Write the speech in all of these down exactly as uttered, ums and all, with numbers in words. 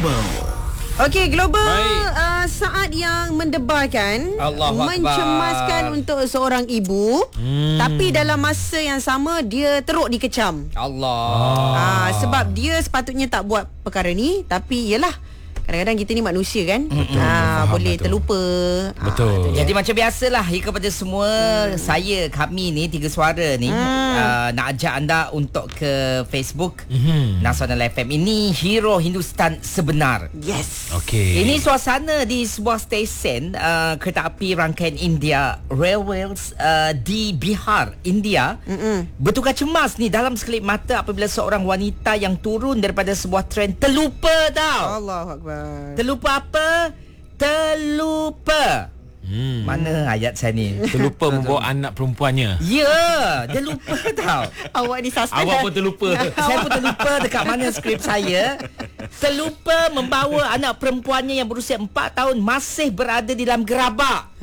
Global. Okey, Global uh, saat yang mendebarkan, mencemaskan untuk seorang ibu, hmm. tapi dalam masa yang sama dia teruk dikecam. Allah. Ah. Uh, sebab dia sepatutnya tak buat perkara ni, tapi yalah, kadang-kadang kita ni manusia kan, mm-hmm. ah, boleh betul. terlupa. Betul. Ah, jadi macam biasalah ya, kepada semua, hmm. saya, kami ni Tiga Suara ni hmm. uh, nak ajak anda untuk ke Facebook mm-hmm. Nasional F M. Ini Hero Hindustan Sebenar. Yes. Okay. Ini suasana di sebuah stesen uh, kereta api rangkaian India Railways uh, di Bihar, India. Mm-mm. Bertukar cemas ni dalam sekelip mata apabila seorang wanita yang turun daripada sebuah tren terlupa tau. Allahuakbar. Terlupa apa? Terlupa. Hmm. Mana ayat saya ni? Terlupa membawa anak perempuannya. Ya, yeah, dia lupa tau. Awak ni suspect. Awak pun terlupa. Saya pun terlupa dekat mana skrip saya. Terlupa membawa anak perempuannya yang berusia empat tahun masih berada di dalam gerabak.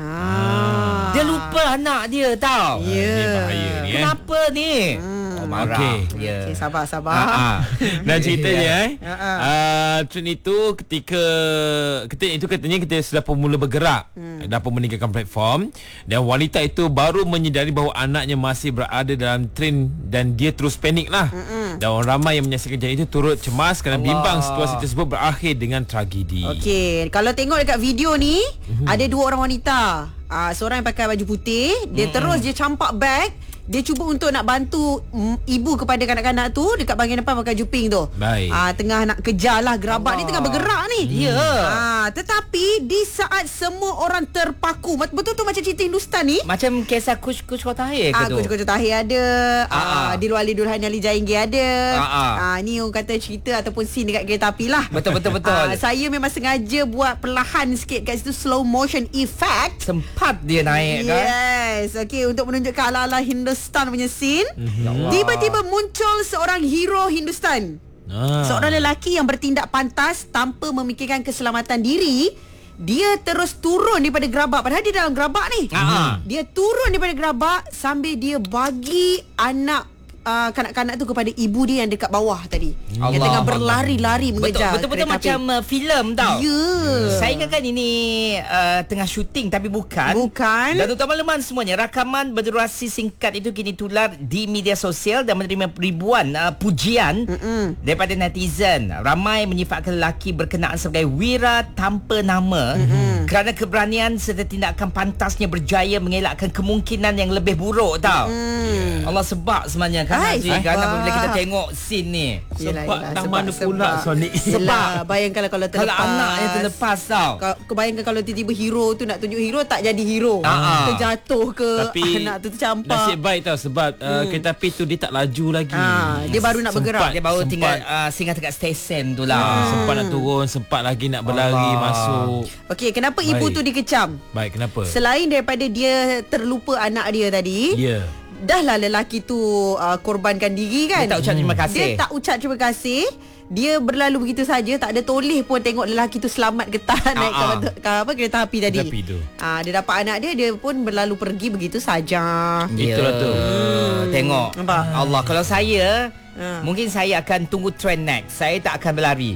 Ah. Dia lupa anak dia tau. Ya. Yeah. Ini bahaya ni. Kenapa eh? ni? Hmm. Oh, marah. Okey. Yeah. Okay, sabar sabar. Ha-ha. Dan ceritanya yeah. eh. Uh, trend itu ketika ketika itu katanya kita sudah pun mula bergerak. Hmm. Dah pun meninggalkan platform, dan wanita itu baru menyedari bahawa anaknya masih berada dalam train dan dia terus panik lah. Mm-mm. Dan orang ramai yang menyaksikan kejadian itu turut cemas kerana bimbang situasi tersebut berakhir dengan tragedi. Okey, kalau tengok dekat video ni, mm-hmm. ada dua orang wanita. Uh, seorang yang pakai baju putih, dia mm-hmm. terus dia campak beg. Dia cuba untuk nak bantu mm, ibu kepada kanak-kanak tu dekat bahagian depan pakai juping tu. Baik. Ah, tengah nak kejar lah gerabak Allah. Ni tengah bergerak ni. Ya. Yeah. Ah, tetapi di saat semua orang terpaku, betul tu macam cerita Hindustan ni. Macam kisah Kuch Kuch Tahir ke ah, tu? Kuch Kuch Tahir ada. Ah, ah. Di luar Lidulhan Ali Jainggi ada. Ah, ah. ah, ni orang kata cerita ataupun scene dekat kereta api lah. Betul betul betul. Ah, saya memang sengaja buat perlahan sikit kat situ, slow motion effect. Sempat dia naik kan? Yes. Okey, untuk menunjukkan ala-ala Hindustan punya scene. Mm-hmm. Tiba-tiba muncul seorang hero Hindustan. Ah. Seorang lelaki yang bertindak pantas tanpa memikirkan keselamatan diri. Dia terus turun daripada gerabak. Padahal dia dalam gerabak ni. Ah. Dia turun daripada gerabak sambil dia bagi anak Uh, kanak-kanak tu kepada ibu dia yang dekat bawah tadi, Allah, yang tengah berlari-lari mengejar. Betul-betul macam uh, filem tau. Ya. Yeah. Saya ingatkan ini uh, tengah syuting, tapi bukan. Bukan. Dan untuk makluman semuanya, rakaman berdurasi singkat itu kini tular di media sosial dan menerima ribuan uh, pujian Mm-mm. daripada netizen. Ramai menyifatkan lelaki berkenaan sebagai wira tanpa nama Mm-mm. kerana keberanian serta tindakan pantasnya berjaya mengelakkan kemungkinan yang lebih buruk tau. Mm. Allah sebab sebenarnya kan. Haji, kan apabila kita tengok scene ni. Sebab yelah, dah sebab, mana pula sebab, Sonic. Sebab bayangkan kalau terlepas, kalau anak yang terlepas tau. Kau bayangkan kalau tiba-tiba hero tu nak tunjuk hero tak jadi hero. Aa. Terjatuh ke. Tapi anak tu tercampak. Nasib baik tau sebab uh, hmm. kereta api tu dia tak laju lagi. Aa, dia baru nak sempat, bergerak. Dia baru sempat, tinggal uh, singgah dekat stesen tu lah. Hmm. Sempat nak turun, sempat lagi nak berlari Allah. masuk. Okey, kenapa baik. ibu tu dikecam? Baik, kenapa? Selain daripada dia terlupa anak dia tadi. Ya. Yeah. Dah lah lelaki tu uh, korbankan diri kan. Dia tak ucap terima kasih. Dia tak ucap terima kasih. Dia berlalu begitu saja, tak ada toleh pun tengok lelaki tu selamat ke tak naik ke, ke apa kereta api tadi. Kereta api tu. Ah, dia dapat anak dia, dia pun berlalu pergi begitu saja. Itulah tu. Hmm. Tengok. Nampak? Allah, kalau saya ha. mungkin saya akan tunggu trend next. Saya tak akan berlari.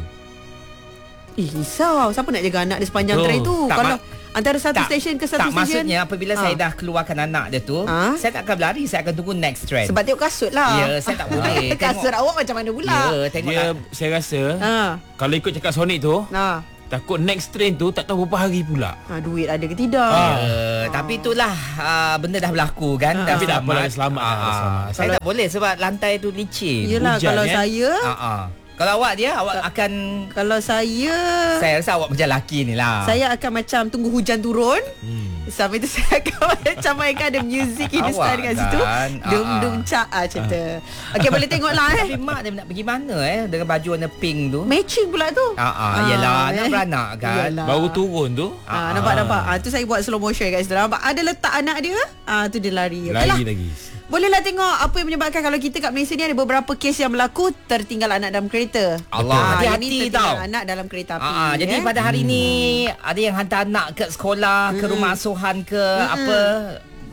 Eh, risau. Siapa nak jaga anak dia sepanjang Betul. trend tu? Tak, kalau ma- antara satu tak, stesen ke satu tak, stesen. Maksudnya apabila ha. saya dah keluarkan anak dia tu, ha? saya tak akan berlari, saya akan tunggu next trend. Sebab tengok kasut lah. Ya, saya tak boleh. Kasut awak macam mana pula? Ya, tengok dia, lah. saya rasa ha. kalau ikut cakap Sonic tu, ha. takut next train tu tak tahu berapa hari pula. Ha, duit ada ke tidak? Ya, ha. Tapi itulah uh, benda dah berlaku kan. Ha. Dah Tapi tak apalah, selamat. Ha. Ha. selamat. Saya kalau, tak boleh sebab lantai tu licin. Yelah, hujan, kalau kan? saya Ha. ha. Kalau awak dia, awak akan... Kalau saya... Saya rasa awak macam lelaki ni lah. Saya akan macam tunggu hujan turun. Hmm. Sampai tu saya akan macam mainkan ada muzik Hindustan kat situ. Dum-dum cak ah, macam tu. Okey, boleh tengok lah eh. Tapi mak dia nak pergi mana eh dengan baju warna pink tu? Matching pula tu. Ah, ah, yelah, Ah, nak eh. beranak kan. Yelah. Baru turun tu. Ah, nampak nampak. Ah, tu saya buat slow motion kat situ. Nampak ada letak anak dia. Ah, tu dia lari. Lari Okeylah. lagi. Bolehlah tengok apa yang menyebabkan kalau kita kat Malaysia ni ada beberapa kes yang berlaku tertinggal anak dalam kereta. Allah, Ah, hati-hati ini tertinggal tau. anak dalam kereta api. Ah, jadi eh. pada hari ni ada yang hantar anak ke sekolah, Hmm. ke rumah asuhan ke Hmm. apa,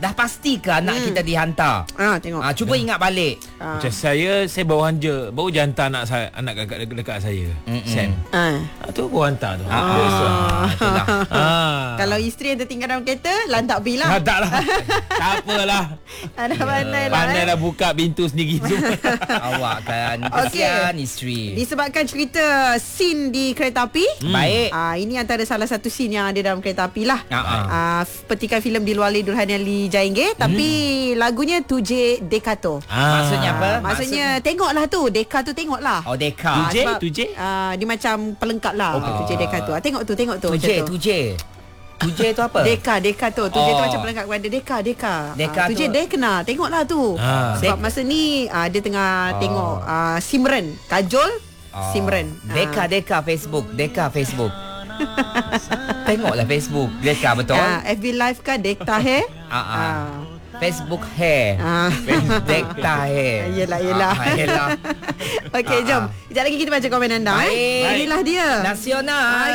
dah pasti ke anak Hmm. kita dihantar? Ah, tengok. Ah, cuba ingat balik. Ah. Macam saya Saya baru hantar Baru je hantar anak saya, anak dekat, dekat, dekat saya Mm-mm. Sam Ah. ah, tu baru hantar tu Ah, ah, itulah. ah. Kalau isteri yang tertinggal dalam kereta, lantak bil Ah, lah. tak lah Tak apalah Ada pandai lah. Pandai eh. lah buka pintu sendiri semua. Awak kan Okey. kesian isteri. Disebabkan cerita scene di kereta api. Hmm. Baik. Ah, ini antara salah satu scene yang ada dalam kereta api lah. Ah, ah. Ah, petikan filem Dilwale Durhaniali Jaingge, tapi lagunya Tuje Dekato. Ah. Maksudnya apa? Maksudnya tengoklah tu, Deka tu tengoklah. Oh, Deka. Ah, Tuje? sebab, Tuje? ah, dia macam pelengkap lah. Oh. Tuje Dekato. Ah, tengok tu, tengok tu. Tuje, macam tu. tuje. Tuje tu apa? Deka, Deka tu. Tuje tu Oh. macam pelengkap kepada Deka, Deka. Deka Ah, Tuje tu- Dekna. Tengoklah tu. Ah. Sebab Dek- masa ni ah, dia tengah Oh. tengok ah, Simran, Kajol, Oh. Simran. Deka, Ah. Deka Facebook. Deka Facebook. Tengoklah Facebook. Deka betul? Ah, F B live kan Dekta hai. Ah, ah. Facebook hair. Ah. Facebook Dekta hair. Yelah, yelah. Ah, yelah. Okey, Ah, jom. ah. Sekejap lagi kita baca komen anda. Baik. Eh. Inilah dia. Nasional.